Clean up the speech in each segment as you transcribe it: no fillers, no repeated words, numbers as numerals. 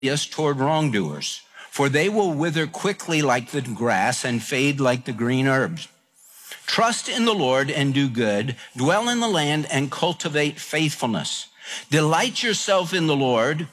us toward wrongdoers, for they will wither quickly like the grass and fade like the green herbs. Trust in the Lord and do good. Dwell in the land and cultivate faithfulness. Delight yourself in the Lord,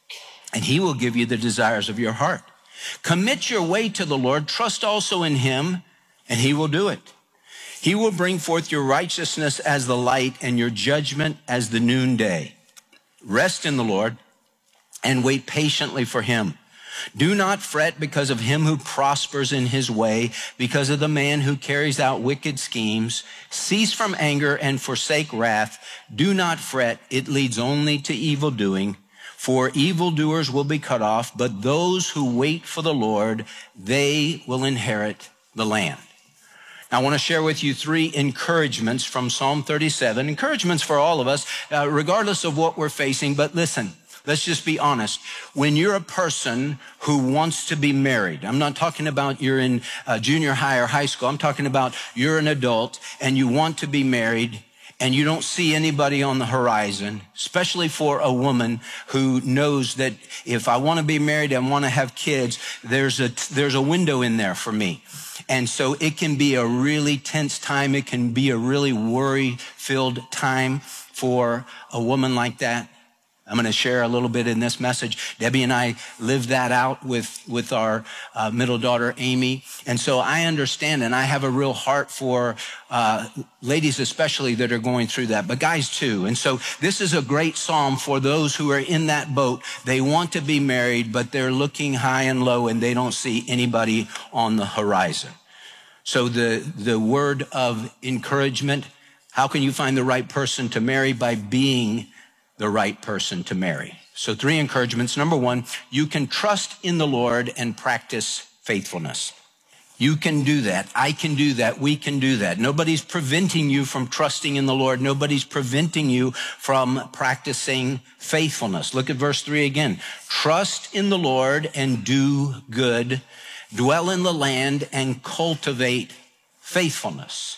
and he will give you the desires of your heart. Commit your way to the Lord. Trust also in him, and he will do it. He will bring forth your righteousness as the light and your judgment as the noonday. Rest in the Lord and wait patiently for him. Do not fret because of him who prospers in his way, because of the man who carries out wicked schemes. Cease from anger and forsake wrath. Do not fret. It leads only to evil doing. For evildoers will be cut off, but those who wait for the Lord, they will inherit the land. I want to share with you 3 encouragements from Psalm 37. Encouragements for all of us, regardless of what we're facing. But listen, let's just be honest. When you're a person who wants to be married, I'm not talking about you're in junior high or high school. I'm talking about you're an adult and you want to be married and you don't see anybody on the horizon, especially for a woman who knows that if I want to be married and want to have kids, there's a window in there for me. And so it can be a really tense time. It can be a really worry-filled time for a woman like that. I'm going to share a little bit in this message. Debbie and I lived that out with our middle daughter, Amy. And so I understand, and I have a real heart for ladies especially that are going through that, but guys too. And so this is a great psalm for those who are in that boat. They want to be married, but they're looking high and low, and they don't see anybody on the horizon. So the word of encouragement, how can you find the right person to marry? By being the right person to marry. So 3 encouragements. Number 1, you can trust in the Lord and practice faithfulness. You can do that. I can do that. We can do that. Nobody's preventing you from trusting in the Lord. Nobody's preventing you from practicing faithfulness. Look at verse 3 again. Trust in the Lord and do good. Dwell in the land and cultivate faithfulness.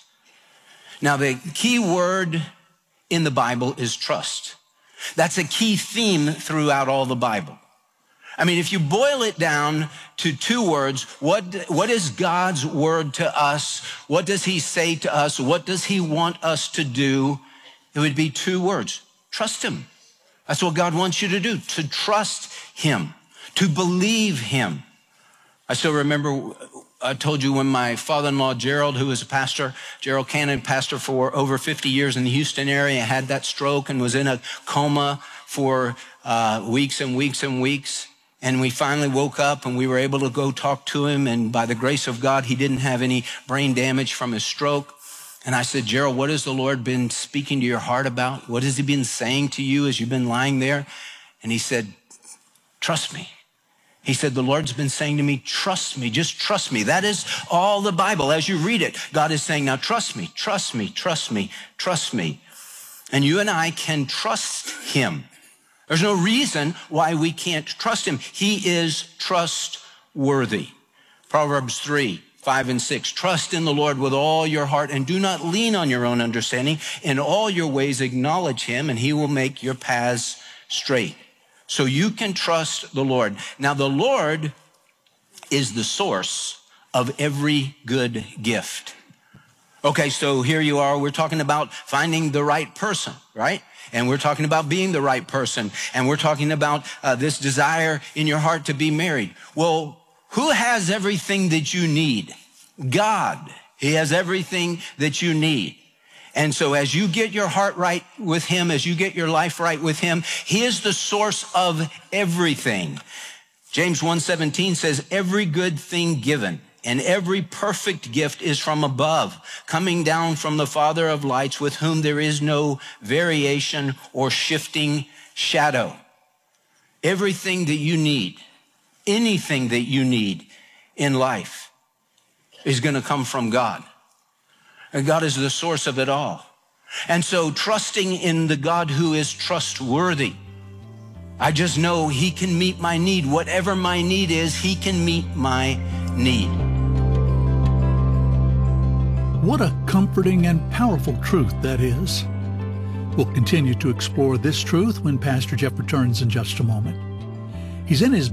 Now, the key word in the Bible is trust. That's a key theme throughout all the Bible. I mean, if you boil it down to 2 words, what is God's word to us? What does he say to us? What does he want us to do? It would be 2 words. Trust him. That's what God wants you to do, to trust him, to believe him. I still remember, I told you when my father-in-law, Gerald, who was a pastor, Gerald Cannon, pastor for over 50 years in the Houston area, had that stroke and was in a coma for weeks and weeks and weeks. And we finally woke up and we were able to go talk to him. And by the grace of God, he didn't have any brain damage from his stroke. And I said, Gerald, what has the Lord been speaking to your heart about? What has he been saying to you as you've been lying there? And he said, trust me. He said, the Lord's been saying to me, trust me, just trust me. That is all the Bible. As you read it, God is saying, now trust me, trust me, trust me, trust me. And you and I can trust him. There's no reason why we can't trust him. He is trustworthy. Proverbs 3, 5 and 6. Trust in the Lord with all your heart and do not lean on your own understanding. In all your ways acknowledge him and he will make your paths straight. So you can trust the Lord. Now, the Lord is the source of every good gift. Okay, so here you are. We're talking about finding the right person, right? And we're talking about being the right person. And we're talking about this desire in your heart to be married. Well, who has everything that you need? God. He has everything that you need. And so as you get your heart right with him, as you get your life right with him, he is the source of everything. James 1:17 says, every good thing given and every perfect gift is from above, coming down from the Father of lights, with whom there is no variation or shifting shadow. Everything that you need, anything that you need in life is going to come from God. And God is the source of it all. And so trusting in the God who is trustworthy, I just know he can meet my need. Whatever my need is, he can meet my need. What a comforting and powerful truth that is. We'll continue to explore this truth when Pastor Jeff returns in just a moment. He's in his